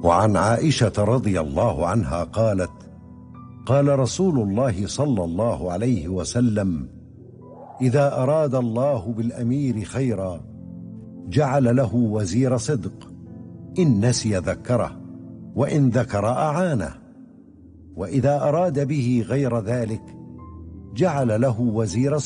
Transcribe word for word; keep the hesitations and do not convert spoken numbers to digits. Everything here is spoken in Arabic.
وعن عائشة رضي الله عنها قالت: قال رسول الله صلى الله عليه وسلم: إذا أراد الله بالأمير خيرا جعل له وزير صدق، إن نسي ذكره، وإن ذكر أعانه، وإذا أراد به غير ذلك جعل له وزير